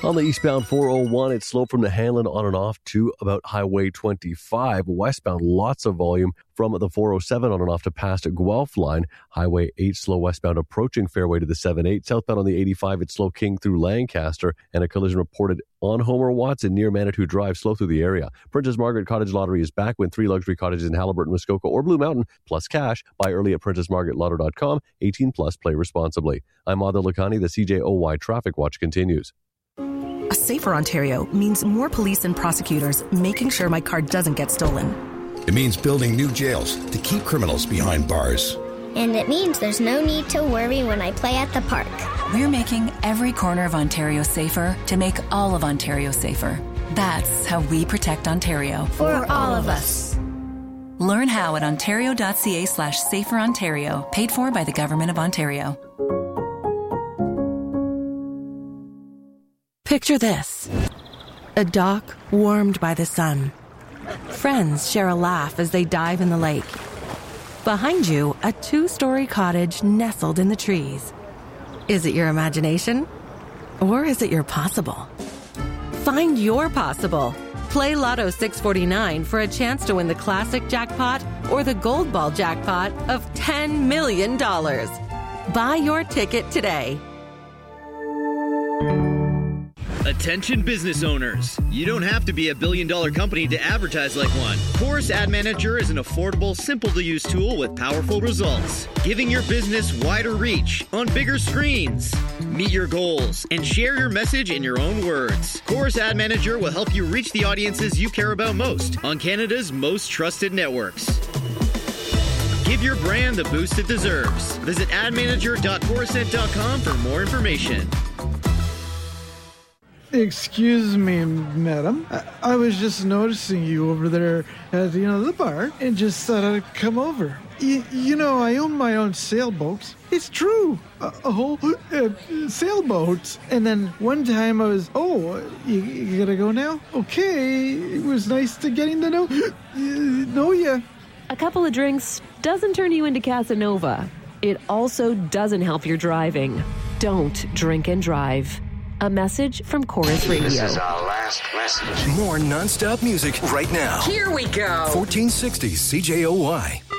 On the eastbound 401, it's slow from the Hanlon on and off to about Highway 25. Westbound, lots of volume from the 407 on and off to past Guelph line. Highway 8 slow westbound approaching Fairway to the 7-8. Southbound on the 85, it's slow King through Lancaster. And a collision reported on Homer Watson near Manitou Drive, slow through the area. Princess Margaret Cottage Lottery is back. Win 3 luxury cottages in Haliburton, Muskoka, or Blue Mountain, plus cash. Buy early at princessmargaretlotto.com. 18 plus, play responsibly. I'm Adil Lakhani. The CJOY Traffic Watch continues. A safer Ontario means more police and prosecutors making sure my car doesn't get stolen. It means building new jails to keep criminals behind bars. And it means there's no need to worry when I play at the park. We're making every corner of Ontario safer to make all of Ontario safer. That's how we protect Ontario. For all of us. Learn how at ontario.ca/saferontario, paid for by the Government of Ontario. Picture this. A dock warmed by the sun. Friends share a laugh as they dive in the lake. Behind you, a 2-story cottage nestled in the trees. Is it your imagination? Or is it your possible? Find your possible. Play Lotto 649 for a chance to win the classic jackpot or the gold ball jackpot of $10 million. Buy your ticket today. Attention business owners. You don't have to be a billion-dollar company to advertise like one. Chorus Ad Manager is an affordable, simple-to-use tool with powerful results, giving your business wider reach on bigger screens. Meet your goals and share your message in your own words. Chorus Ad Manager will help you reach the audiences you care about most on Canada's most trusted networks. Give your brand the boost it deserves. Visit admanager.corusent.com for more information. Excuse me, madam. I was just noticing you over there at, the bar and just thought I'd come over. I own my own sailboat. It's true. A whole sailboat. And then one time I was, you gotta go now? Okay, it was nice to getting to know you. A couple of drinks doesn't turn you into Casanova. It also doesn't help your driving. Don't drink and drive. A message from Chorus Radio. This is our last message. More non-stop music right now. Here we go. 1460 CJOY.